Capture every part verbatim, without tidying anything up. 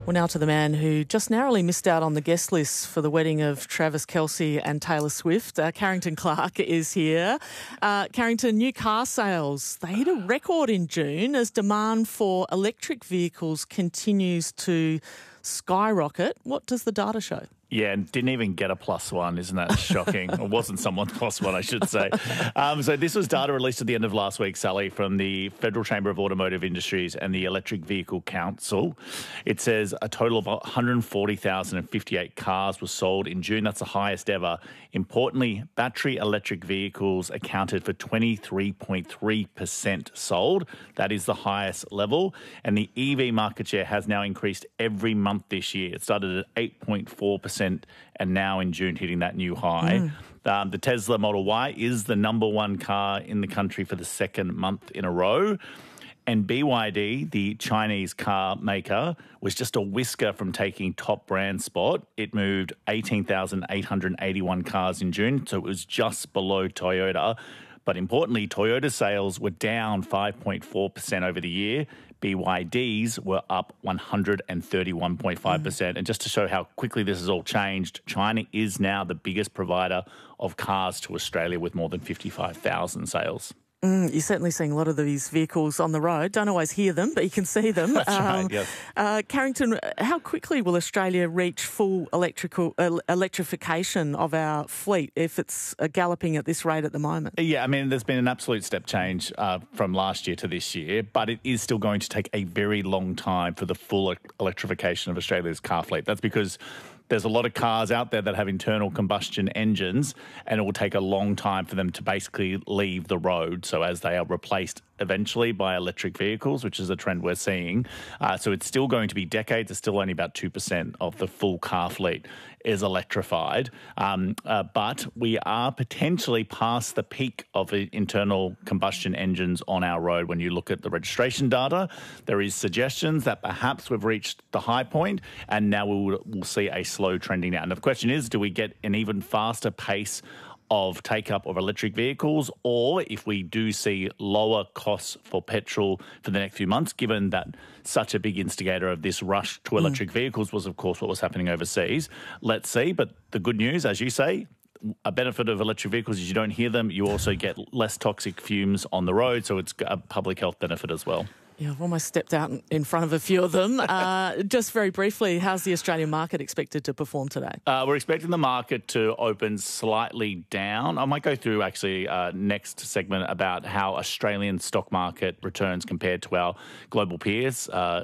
Well, now to the man who just narrowly missed out on the guest list for the wedding of Travis Kelce and Taylor Swift. Uh, Carrington Clark is here. Uh, Carrington, new car sales, they hit a record in June as demand for electric vehicles continues to skyrocket. What does the data show? Yeah, and didn't even get a plus one. Isn't that shocking? It wasn't someone's plus one, I should say. Um, so this was data released at the end of last week, Sally, from the Federal Chamber of Automotive Industries and the Electric Vehicle Council. It says a total of one hundred forty thousand fifty-eight cars were sold in June. That's the highest ever. Importantly, battery electric vehicles accounted for twenty-three point three percent sold. That is the highest level. And the E V market share has now increased every month this year. It started at eight point four percent. And now in June hitting that new high. Mm. Um, the Tesla Model Y is the number one car in the country for the second month in a row. And B Y D, the Chinese car maker, was just a whisker from taking top brand spot. It moved eighteen thousand eight hundred eighty-one cars in June, so it was just below Toyota. But importantly, Toyota sales were down five point four percent over the year. B Y D's were up one hundred thirty-one point five percent. Mm. And just to show how quickly this has all changed, China is now the biggest provider of cars to Australia with more than fifty-five thousand sales. Mm, you're certainly seeing a lot of these vehicles on the road. Don't always hear them, but you can see them. That's um, right, yes. uh, Carrington, how quickly will Australia reach full electrical uh, electrification of our fleet if it's uh, galloping at this rate at the moment? Yeah, I mean, there's been an absolute step change uh, from last year to this year, but it is still going to take a very long time for the full electrification of Australia's car fleet. That's because there's a lot of cars out there that have internal combustion engines, and it will take a long time for them to basically leave the road. So as they are replaced eventually by electric vehicles, which is a trend we're seeing. Uh, so it's still going to be decades. It's still only about two percent of the full car fleet is electrified. Um, uh, but we are potentially past the peak of internal combustion engines on our road. When you look at the registration data, there is suggestions that perhaps we've reached the high point and now we'll, we'll see a slow trending down. And the question is, do we get an even faster pace of take-up of electric vehicles, or if we do see lower costs for petrol for the next few months, given that such a big instigator of this rush to electric mm. vehicles was, of course, what was happening overseas. Let's see. But the good news, as you say, a benefit of electric vehicles is you don't hear them. You also get less toxic fumes on the road, so it's a public health benefit as well. Yeah, I've almost stepped out in front of a few of them. Uh, just very briefly, how's the Australian market expected to perform today? Uh, we're expecting the market to open slightly down. I might go through actually uh, next segment about how Australian stock market returns compared to our global peers. Uh,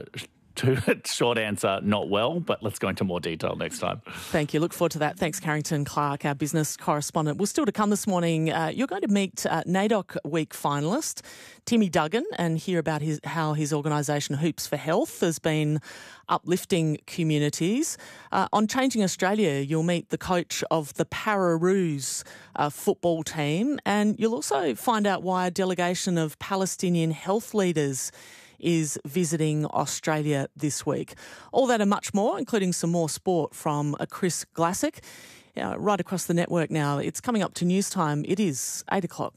To short answer, not well, but let's go into more detail next time. Thank you. Look forward to that. Thanks, Carrington Clark, our business correspondent. Well, still to come this morning, uh, you're going to meet uh, NAIDOC Week finalist Timmy Duggan and hear about his, how his organisation Hoops for Health has been uplifting communities. Uh, on Changing Australia, you'll meet the coach of the Pararoos uh, football team, and you'll also find out why a delegation of Palestinian health leaders is visiting Australia this week. All that and much more, including some more sport from a Chris Glassick. Uh, right across the network now. It's coming up to news time. It is eight o'clock.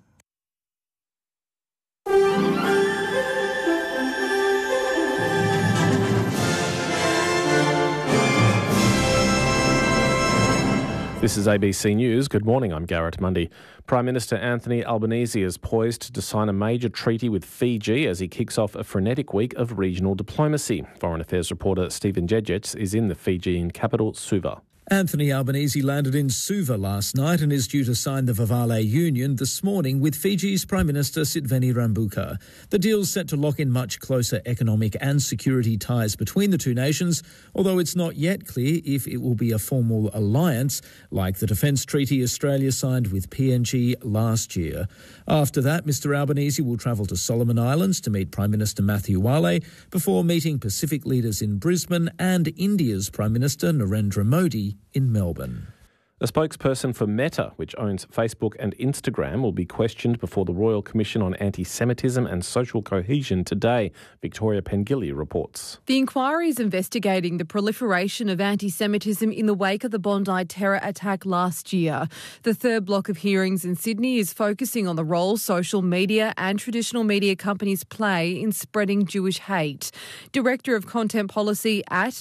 This is A B C News. Good morning, I'm Garrett Mundy. Prime Minister Anthony Albanese is poised to sign a major treaty with Fiji as he kicks off a frenetic week of regional diplomacy. Foreign Affairs reporter Stephen Jedgetts is in the Fijian capital, Suva. Anthony Albanese landed in Suva last night and is due to sign the Vavale Union this morning with Fiji's Prime Minister Sitveni Rabuka. The deal's set to lock in much closer economic and security ties between the two nations, although it's not yet clear if it will be a formal alliance like the defence treaty Australia signed with P N G last year. After that, Mr Albanese will travel to Solomon Islands to meet Prime Minister Matthew Wale before meeting Pacific leaders in Brisbane and India's Prime Minister Narendra Modi in Melbourne. A spokesperson for Meta, which owns Facebook and Instagram, will be questioned before the Royal Commission on Anti-Semitism and Social Cohesion today, Victoria Pengilly reports. The inquiry is investigating the proliferation of anti-Semitism in the wake of the Bondi terror attack last year. The third block of hearings in Sydney is focusing on the role social media and traditional media companies play in spreading Jewish hate. Director of Content Policy at